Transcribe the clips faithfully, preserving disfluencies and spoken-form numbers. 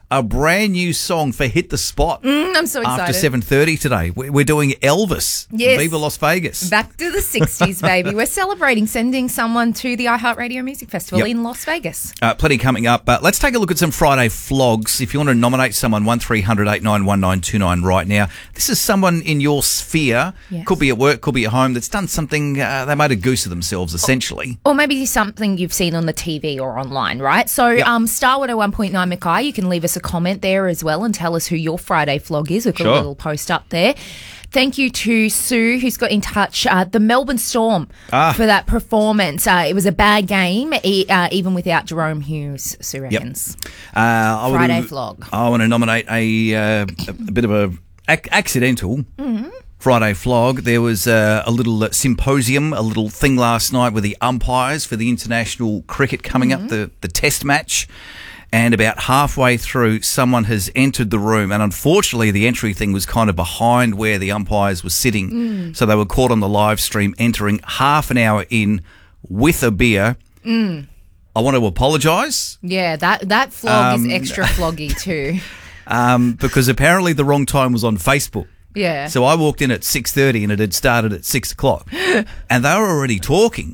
a brand new song for Hit the Spot. Mm, I'm so excited. After seven thirty today. We're doing Elvis. Yes. Viva Las Vegas. Back to the sixties, baby. We're celebrating sending someone to the iHeartRadio Music Festival Yep. in Las Vegas. Uh, plenty coming up. But let's take a look at some Friday flogs. If you want to nominate someone, one three hundred eight nine one nine two nine right now. This is someone in your sphere. Yes. Could be at work, could be at home, that's done something, uh, they made a goose of themselves, essentially. Or maybe something you've seen on the T V or online, right? So Yep. um, Star one oh one point nine Mackay, you can leave us a comment there as well and tell us who your Friday flog is. We've got Sure. a little post up there. Thank you to Sue, who's got in touch. Uh, the Melbourne Storm Ah. for that performance. Uh, it was a bad game, e- uh, even without Jerome Hughes, Sue reckons. Uh, I Friday wanna, flog. I want to nominate a, uh, a, a bit of a ac- accidental Mm-hmm. Friday flog. There was uh, a little uh, symposium, a little thing last night with the umpires for the international cricket coming Mm-hmm. up, the, the test match. And about halfway through, someone has entered the room. And unfortunately, the entry thing was kind of behind where the umpires were sitting. Mm. So they were caught on the live stream entering half an hour in with a beer. Mm. I want to apologise. Yeah, that, that flog Um, is extra floggy too. Um, because apparently the wrong time was on Facebook. Yeah. So I walked in at six thirty and it had started at six o'clock. And they were already talking.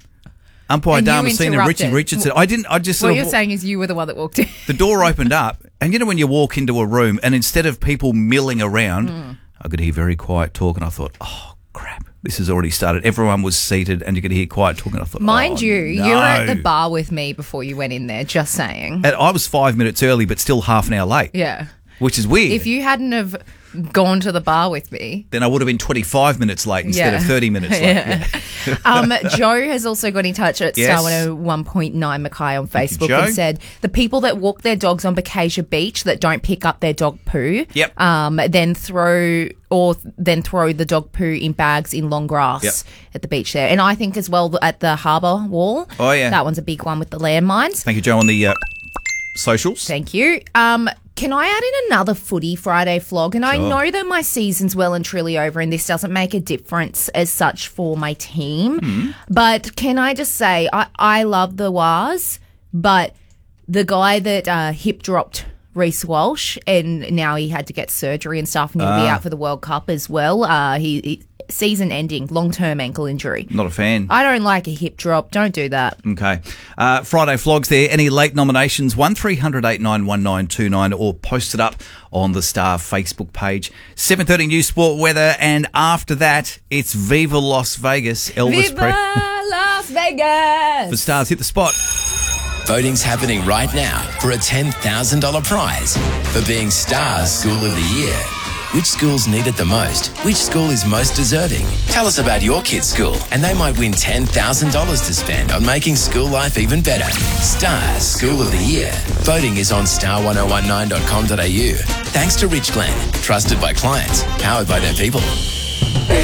Umpire And you Damascene and Richie interrupted. Richardson. I didn't, I just what sort of, you're saying is you were the one that walked in. the door opened up and you know when you walk into a room and instead of people milling around, Mm. I could hear very quiet talk and I thought, oh, crap, this has already started. Everyone was seated and you could hear quiet talking. I thought, Mind oh, you, no. you were at the bar with me before you went in there, just saying. And I was five minutes early but still half an hour late. Yeah. Which is weird. If you hadn't have gone to the bar with me. Then I would have been twenty-five minutes late instead Yeah. of thirty minutes late. Yeah. um, Joe has also got in touch at Yes. Star one oh one point nine Mackay on Thank you, Facebook Joe. and said the people that walk their dogs on Bacasia Beach that don't pick up their dog poo, Yep. um, then throw or then throw the dog poo in bags in long grass Yep. at the beach there. And I think as well at the harbour wall. Oh, yeah. That one's a big one with the landmines. Thank you, Joe, on the uh, socials. Thank you. Um, can I add in another footy Friday flog? And I Sure. know that my season's well and truly over and this doesn't make a difference as such for my team. Hmm. But can I just say, I, I love the Waz, but the guy that uh, hip dropped Reece Walsh and now he had to get surgery and stuff and he'll be Ah. out for the World Cup as well. Uh, he, he season ending, long-term ankle injury. Not a fan. I don't like a hip drop. Don't do that. Okay. Uh, Friday flogs there. Any late nominations? one three hundred eight nine one nine two nine or post it up on the Star Facebook page. seven thirty News Sport Weather and after that, it's Viva Las Vegas. Elvis Viva Presley. Las Vegas! For Stars Hit the Spot. Voting's happening right now for a ten thousand dollars prize for being Star's School of the Year. Which schools need it the most? Which school is most deserving? Tell us about your kid's school and they might win ten thousand dollars to spend on making school life even better. Star's School of the Year. Voting is on star one oh one nine dot com dot a u. Thanks to Rich Glen. Trusted by clients. Powered by their people.